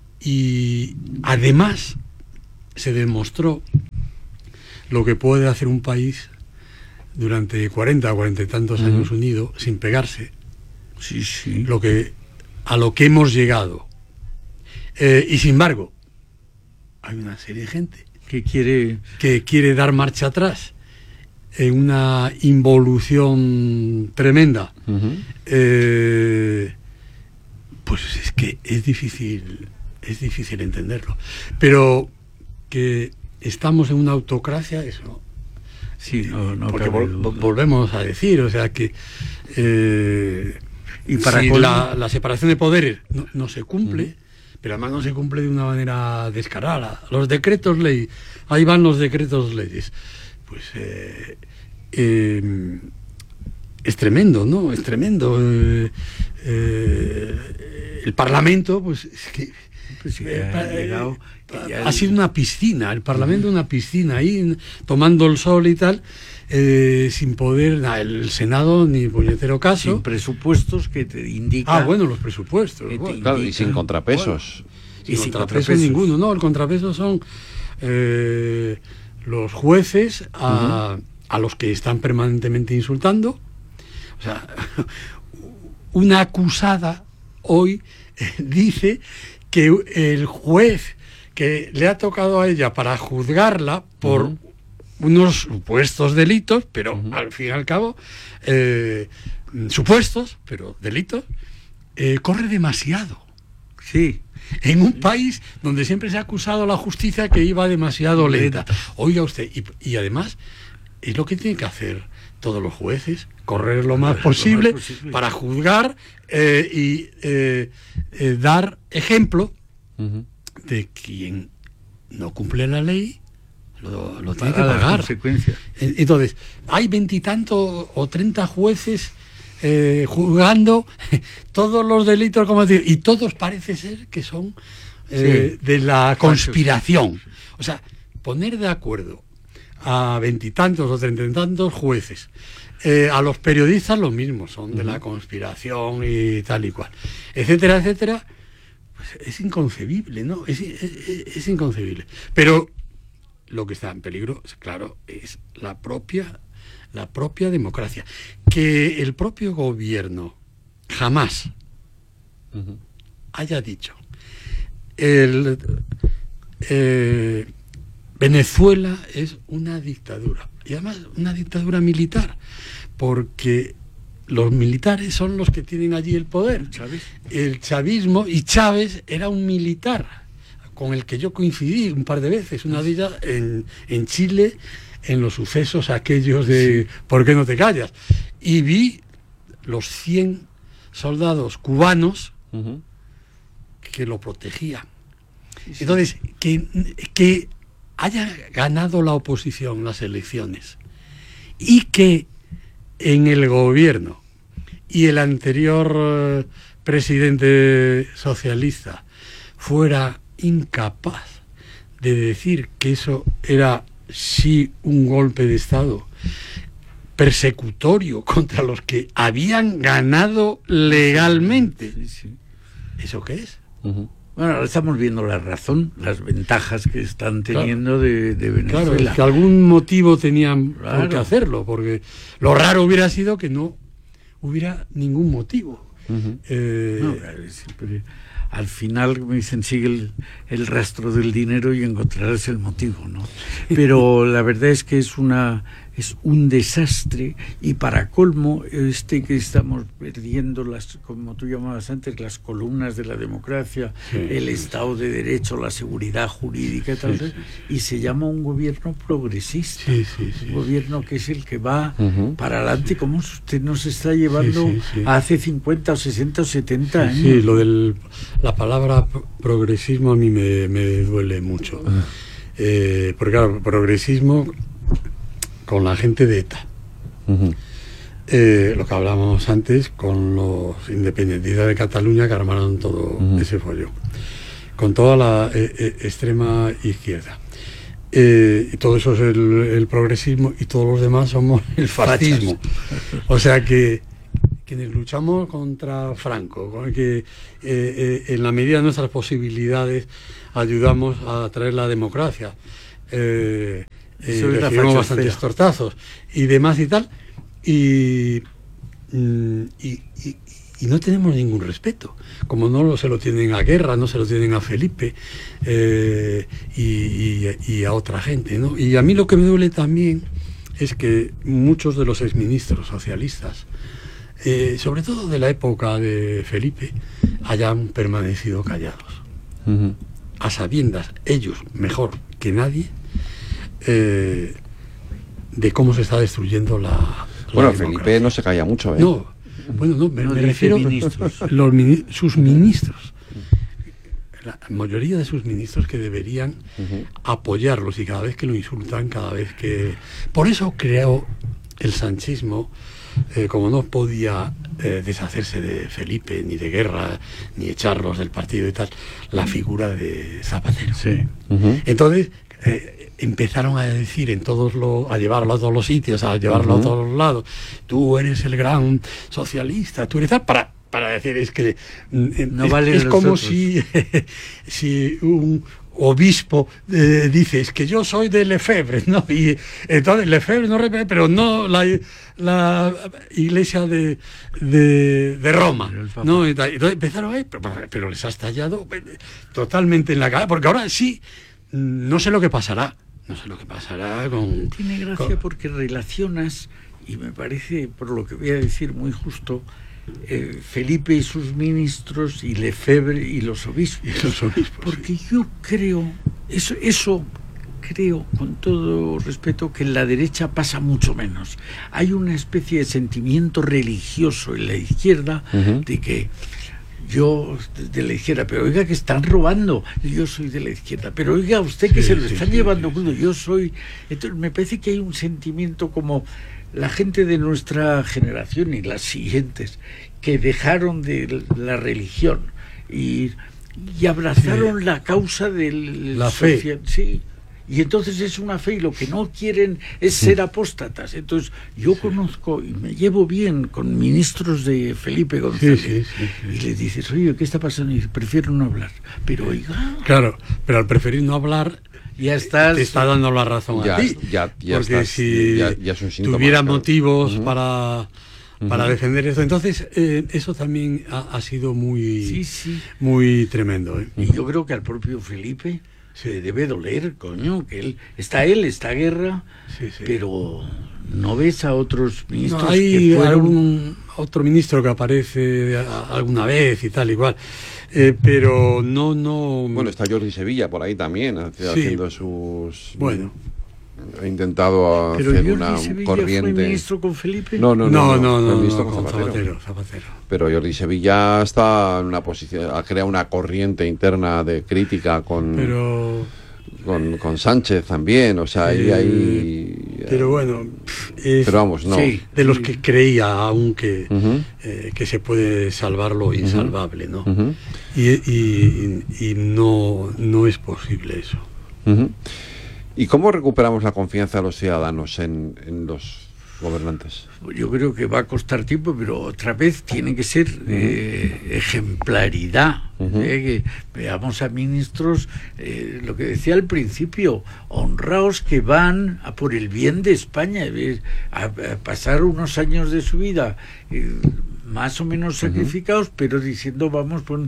y además se demostró lo que puede hacer un país durante cuarenta o cuarenta y tantos uh-huh. años unido sin pegarse. Sí, sí. Lo que, a lo que hemos llegado. Eh, y sin embargo, hay una serie de gente que quiere que quiere dar marcha atrás en una involución tremenda. Uh-huh. Eh, pues es que es difícil, es difícil entenderlo. Pero que estamos en una autocracia, eso. Sí, no, no porque vol- volvemos a decir, o sea que eh, y para si col- la, la separación de poderes no, no se cumple, uh-huh. pero además no se cumple de una manera descarada. Los decretos ley, ahí van los decretos leyes. Pues eh, eh, es tremendo, ¿no? Es tremendo. Eh, eh, el Parlamento, pues es que pues sí, eh, ha, llegado, ha el... sido una piscina, el Parlamento uh-huh. una piscina ahí tomando el sol y tal. Eh, sin poder, nah, el Senado ni puñetero caso. Sin presupuestos que te indican. Ah, bueno, los presupuestos. Bueno, indican, claro, y sin contrapesos. Bueno, y sin, sin contrapesos, contrapesos ninguno, no, el contrapeso son eh, los jueces a, uh-huh. a los que están permanentemente insultando. O sea, una acusada hoy eh, dice que el juez que le ha tocado a ella para juzgarla por uh-huh. unos supuestos delitos, pero uh-huh. al fin y al cabo, eh, supuestos, pero delitos, eh, corre demasiado. Sí. En un país donde siempre se ha acusado a la justicia que iba demasiado lenta. Oiga usted, y, y además, es lo que tienen que hacer todos los jueces, correr lo más posible, lo más posible. Para juzgar eh, y eh, eh, dar ejemplo uh-huh. de quien no cumple la ley. Lo, lo tiene que pagar. Entonces, hay veintitantos o treinta jueces eh, juzgando todos los delitos, como decir, y todos parece ser que son eh, sí. de la conspiración. O sea, poner de acuerdo a veintitantos o treinta y tantos jueces, eh, a los periodistas lo mismo, son de uh-huh. la conspiración y tal y cual, etcétera, etcétera, pues es inconcebible, ¿no? Es, es, es inconcebible. Pero lo que está en peligro, claro, es la propia, la propia democracia. Que el propio gobierno jamás uh-huh. haya dicho el, eh, Venezuela es una dictadura, y además una dictadura militar, porque los militares son los que tienen allí el poder. ¿Chávez? El chavismo, y Chávez era un militar con el que yo coincidí un par de veces, una de ellas en, en Chile, en los sucesos aquellos de sí. ¿Por qué no te callas? Y vi los cien soldados cubanos uh-huh. que lo protegían. Sí, sí. Entonces, que, que haya ganado la oposición las elecciones y que en el gobierno y el anterior eh, presidente socialista fuera incapaz de decir que eso era sí un golpe de Estado persecutorio contra los que habían ganado legalmente. Sí, sí. ¿Eso qué es? Uh-huh. Bueno, ahora estamos viendo la razón, las ventajas que están teniendo claro. de, de Venezuela. Claro, es que algún motivo tenían claro. por qué hacerlo, porque lo raro hubiera sido que no hubiera ningún motivo. Uh-huh. Eh, no, siempre, al final, me dicen, sigue el, el rastro del dinero y encontrarás el motivo, ¿no? Pero la verdad es que es una es un desastre, y para colmo, este que estamos perdiendo, las, como tú llamabas antes, las columnas de la democracia, sí, el sí, Estado sí. de Derecho, la seguridad jurídica y tal, sí, sí, sí. y se llama un gobierno progresista, sí, sí, sí. un gobierno que es el que va uh-huh. para adelante, como usted nos está llevando sí, sí, sí. a hace cincuenta o sesenta o setenta años. Sí, lo de la palabra progresismo a mí me, me duele mucho, uh-huh. eh, porque claro, progresismo con la gente de ETA, uh-huh. eh, lo que hablábamos antes con los independentistas de Cataluña que armaron todo uh-huh. ese follón, con toda la eh, eh, extrema izquierda. Eh, y todo eso es el, el progresismo, y todos los demás somos el fascismo. O sea que quienes luchamos contra Franco, con que eh, eh, en la medida de nuestras posibilidades ayudamos a traer la democracia, eh, eh, recibimos bastantes tortazos y demás y tal, y, y, y, y no tenemos ningún respeto, como no lo, se lo tienen a Guerra, no se lo tienen a Felipe eh, y, y, y a otra gente, ¿no? Y a mí lo que me duele también es que muchos de los exministros socialistas, eh, sobre todo de la época de Felipe, hayan permanecido callados. Uh-huh. A sabiendas, ellos mejor que nadie, eh, de cómo se está destruyendo la, la bueno, democracia. Felipe no se calla mucho, ¿eh? No, bueno, no, me, no me refiero ministros. a los mini, sus ministros. La mayoría de sus ministros que deberían uh-huh. apoyarlos, y cada vez que lo insultan, cada vez que... Por eso creó el sanchismo, eh, como no podía eh, deshacerse de Felipe, ni de Guerra, ni echarlos del partido y tal, la figura de Zapatero. Sí. Uh-huh. Entonces eh, empezaron a decir en todos los, a llevarlo a todos los sitios, a llevarlo uh-huh. a todos los lados, tú eres el gran socialista, tú eres tal, para para decir, es que no es, vale es como otros. si si un obispo eh, dice, es que yo soy de Lefebvre, ¿no? Y entonces Lefebvre no repite, pero no la, la iglesia de, de, de Roma, ¿no? Entonces empezaron ahí, pero, pero les has tallado totalmente en la cara, porque ahora sí, no sé lo que pasará, no sé lo que pasará con... Tiene gracia con... porque relacionas, y me parece, por lo que voy a decir, muy justo, Eh, Felipe y sus ministros, y Lefebvre y los obispos, y los obispos porque sí. yo creo eso, eso creo con todo respeto que en la derecha pasa mucho menos. Hay una especie de sentimiento religioso en la izquierda uh-huh. de que yo de la izquierda, pero oiga que están robando, yo soy de la izquierda, pero oiga usted que sí, se lo sí, están sí, llevando sí, crudo, sí. yo soy... Entonces me parece que hay un sentimiento como la gente de nuestra generación y las siguientes que dejaron de la religión y, y abrazaron sí. la causa del la social, fe. Sí. Y entonces es una fe, y lo que no quieren es ser apóstatas. Entonces yo sí. conozco y me llevo bien con ministros de Felipe González, sí, sí, sí, sí. y les dices, oye, ¿qué está pasando? Y dice, prefiero no hablar. Pero oiga... Claro, pero al preferir no hablar... Ya estás, te está dando la razón ya, a ti, ya, ya porque estás, si ya, ya es un síntoma, tuviera claro. motivos uh-huh. para para uh-huh. defender esto, entonces eh, eso también ha, ha sido muy sí, sí. muy tremendo, ¿eh? Y yo creo que al propio Felipe se sí. debe doler, coño, que él está él está Guerra, sí, sí. pero no ves a otros ministros. No, hay que fueron... algún otro ministro que aparece alguna vez y tal igual. Eh, pero no, no... Bueno, está Jordi Sevilla por ahí también, haciendo sí. sus... Bueno. Ha intentado pero hacer Jordi una Sevilla corriente... ¿Fue ministro con Felipe? No, no, no, no, no, no, no, no con con Zapatero. Zapatero, Zapatero. Pero Jordi Sevilla está en una posición... Ha creado una corriente interna de crítica con... Pero... Con, con Sánchez también, o sea, ahí... Eh, ahí pero bueno, es pero vamos, no. Sí, de los que creía aún que, uh-huh. eh, que se puede salvar lo insalvable, ¿no? Uh-huh. Y, y, y no, no es posible eso. Uh-huh. ¿Y cómo recuperamos la confianza de los ciudadanos en, en los gobernantes? Yo creo que va a costar tiempo, pero otra vez tiene que ser eh, ejemplaridad. Uh-huh. eh, que veamos a ministros, eh, lo que decía al principio, honrados, que van a por el bien de España, eh, a, a pasar unos años de su vida eh, más o menos sacrificados, uh-huh. pero diciendo vamos, pues,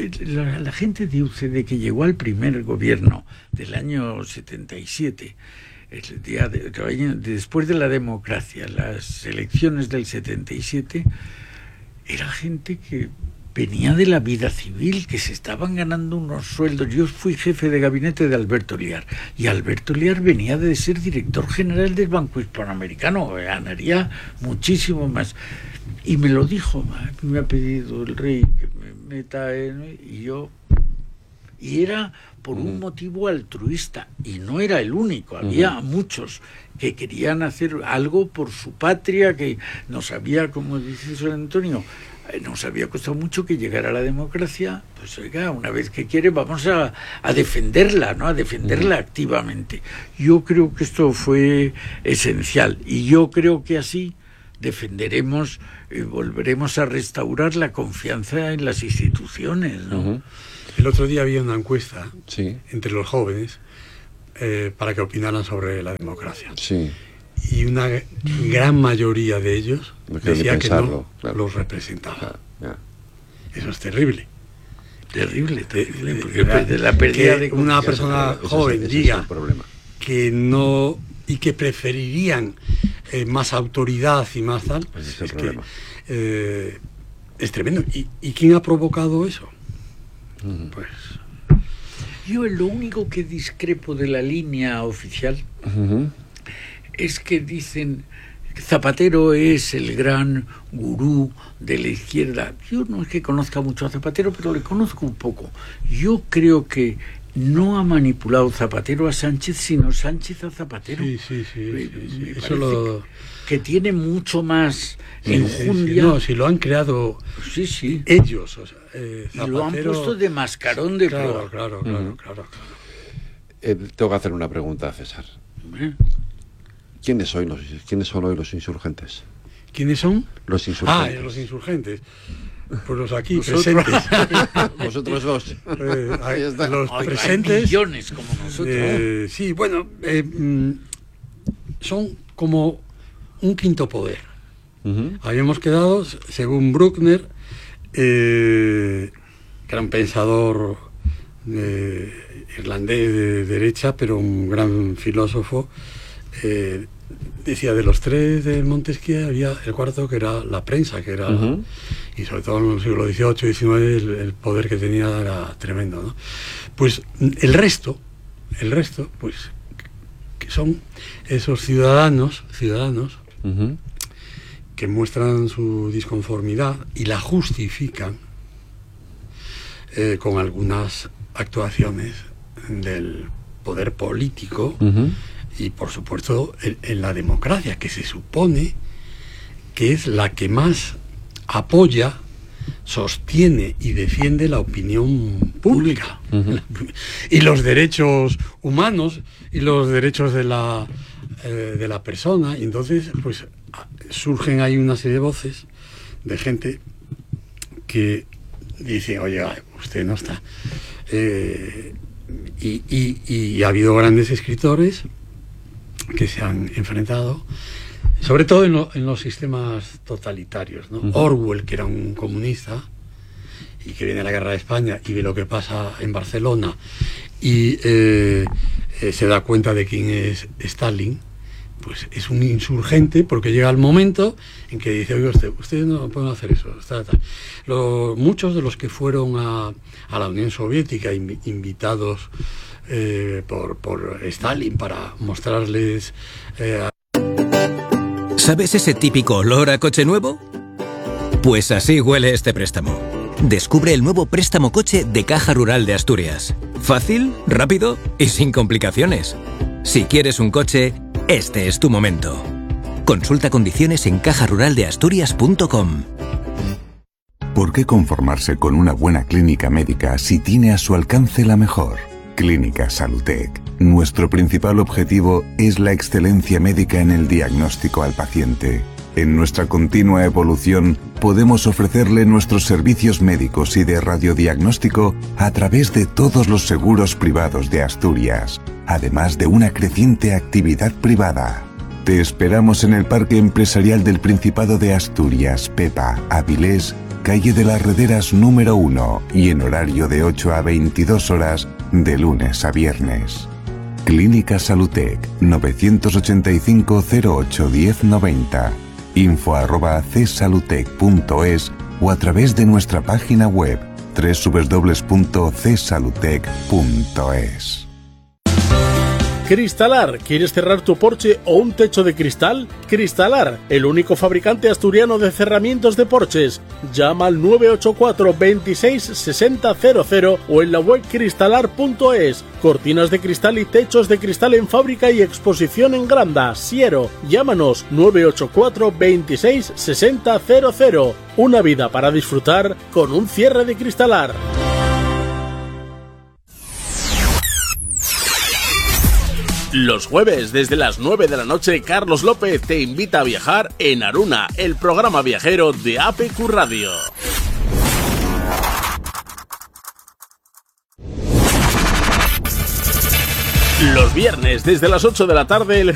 la, la gente de U C D que llegó al primer gobierno del año setenta y siete, el día de, después de la democracia, las elecciones del setenta y siete, era gente que venía de la vida civil, que se estaban ganando unos sueldos. Yo fui jefe de gabinete de Alberto Liar, y Alberto Liar venía de ser director general del Banco Hispanoamericano, ganaría muchísimo más. Y me lo dijo, me ha pedido el rey que me meta en... Y yo... Y era por un motivo altruista, y no era el único, había uh-huh. muchos que querían hacer algo por su patria, que no sabía, como dice San Antonio, nos había costado mucho que llegara la democracia. Pues oiga, una vez que quiere vamos a, a defenderla, ¿no? A defenderla mm. activamente. Yo creo que esto fue esencial y yo creo que así defenderemos y volveremos a restaurar la confianza en las instituciones, ¿no? Uh-huh. El otro día había una encuesta sí. entre los jóvenes eh, para que opinaran sobre la democracia. Sí. Y una gran mayoría de ellos no decía que no claro. los representaba. Claro, yeah. Eso es terrible. Terrible, terrible, porque de, de la pérdida de una persona ese, joven ese, ese diga problema. que no y que preferirían eh, más autoridad y más tal, pues es, es, el que, eh, es tremendo. ¿Y, ¿Y quién ha provocado eso? Uh-huh. Pues yo lo único que discrepo de la línea oficial uh-huh. es que dicen Zapatero es el gran gurú de la izquierda. Yo no es que conozca mucho a Zapatero, pero le conozco un poco. Yo creo que no ha manipulado Zapatero a Sánchez, sino Sánchez a Zapatero. Sí, sí, sí. Me, sí, sí. me Eso lo... que tiene mucho más sí, enjundia. Sí, sí. No, si lo han creado sí, sí. ellos. O sea, eh, Zapatero... Y lo han puesto de mascarón de claro, prueba. Claro, claro, uh-huh. claro, claro. Eh, tengo que hacer una pregunta a César. ¿Eh? ¿Quiénes, hoy los, ¿Quiénes son hoy los insurgentes? ¿Quiénes son? Los insurgentes. Ah, los insurgentes. Pues los aquí nosotros. presentes. Vosotros dos. Eh, Ahí está. Los Ay, presentes. Hay millones como nosotros. Eh, sí, bueno, eh, son como un quinto poder. Uh-huh. Habíamos quedado, según Bruckner, eh, que era un pensador eh, irlandés de derecha, pero un gran filósofo, eh, decía, de los tres del Montesquieu había el cuarto que era la prensa, que era uh-huh. y sobre todo en el siglo dieciocho y diecinueve el, el poder que tenía era tremendo, ¿no? Pues el resto, el resto, pues que son esos ciudadanos, ciudadanos uh-huh. que muestran su disconformidad y la justifican eh, con algunas actuaciones del poder político. Uh-huh. Y por supuesto en, en la democracia, que se supone que es la que más apoya, sostiene y defiende la opinión pública. Uh-huh. Y los derechos humanos y los derechos de la, eh, de la persona. Y entonces pues surgen ahí una serie de voces de gente que dice, oye, usted no está. Eh, y, y, y ha habido grandes escritores que se han enfrentado, sobre todo en, lo, en los sistemas totalitarios, ¿no? Uh-huh. Orwell, que era un comunista y que viene a la guerra de España y ve lo que pasa en Barcelona y eh, eh, se da cuenta de quién es Stalin, pues es un insurgente porque llega el momento en que dice, oiga, usted, ustedes no pueden hacer eso. Está, está. Los, muchos de los que fueron a, a la Unión Soviética inv- invitados Eh, por, por Stalin para mostrarles eh, a... ¿Sabes ese típico olor a coche nuevo? Pues así huele este préstamo. Descubre el nuevo préstamo coche de Caja Rural de Asturias. Fácil, rápido y sin complicaciones. Si quieres un coche, este es tu momento. Consulta condiciones en caja rural de asturias punto com. ¿Por qué conformarse con una buena clínica médica si tiene a su alcance la mejor? Clínica Salutec. Nuestro principal objetivo es la excelencia médica en el diagnóstico al paciente. En nuestra continua evolución, podemos ofrecerle nuestros servicios médicos y de radiodiagnóstico a través de todos los seguros privados de Asturias, además de una creciente actividad privada. Te esperamos en el Parque Empresarial del Principado de Asturias, Pepa, Avilés, calle de las Rederas número uno y en horario de ocho a veintidós horas de lunes a viernes. Clínica Salutec novecientos ochenta y cinco cero ocho diez noventa, info arroba csalutec punto es o a través de nuestra página web doble u doble u doble u punto c salutec punto es. Cristalar, ¿quieres cerrar tu porche o un techo de cristal? Cristalar, el único fabricante asturiano de cerramientos de porches. Llama al nueve ocho cuatro, veintiséis, sesenta, cero cero o en la web cristalar punto es. Cortinas de cristal y techos de cristal en fábrica y exposición en Granda, Siero. Llámanos nueve ocho cuatro, veintiséis, sesenta, cero cero. Una vida para disfrutar con un cierre de Cristalar. Los jueves, desde las nueve de la noche, Carlos López te invita a viajar en Aruna, el programa viajero de A P Q Radio. Los viernes, desde las ocho de la tarde, el